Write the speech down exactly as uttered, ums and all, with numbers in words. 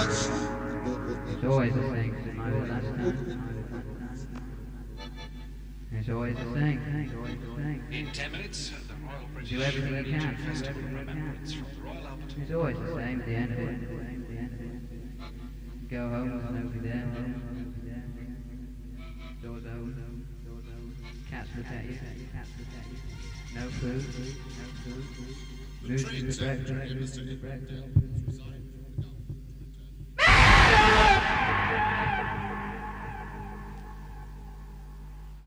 It's always the same. It's always the same. It's always the same. In ten minutes, the Royal British Do everything you can. Festival Remembrance from the Royal Albert It's always the same at the end of it. Go home, there's nobody there. Doors open. Cats protect you. Cats protect you. No food. No food. The Lose train your secretary, breakfast. Mister Lose your breakfast. Ibrahim,